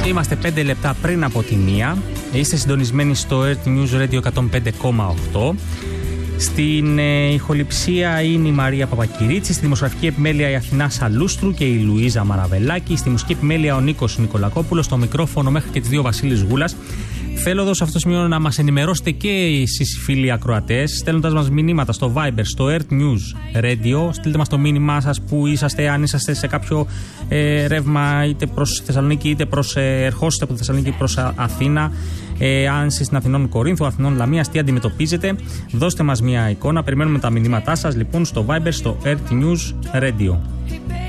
Είμαστε 5 λεπτά πριν από τη 1. Είστε συντονισμένοι στο Earth News Radio 105,8. Στην ηχοληψία είναι η Μαρία Παπακυρίτση, στη δημοσιογραφική επιμέλεια η Αθηνά Σαλούστρου και η Λουίζα Μαραβελάκη, στη μουσική επιμέλεια ο Νίκος Νικολακόπουλος, στο μικρόφωνο μέχρι και τις 2 Βασίλης Γούλας. Θέλω εδώ σε αυτό το σημείο να μας ενημερώσετε και εσείς φίλοι ακροατές, στέλνοντας μας μηνύματα στο Viber, στο Earth News Radio. Στείλτε μας το μήνυμά σας που είσαστε, αν είσαστε σε κάποιο ρεύμα είτε προς Θεσσαλονίκη είτε ερχόσαστε από τη Θεσσαλονίκη προς Αθήνα. Αν είστε στην Αθηνών Κορίνθου, Αθηνών Λαμίας, τι αντιμετωπίζετε, δώστε μας μια εικόνα. Περιμένουμε τα μηνύματά σας λοιπόν στο Viber, στο Earth News Radio.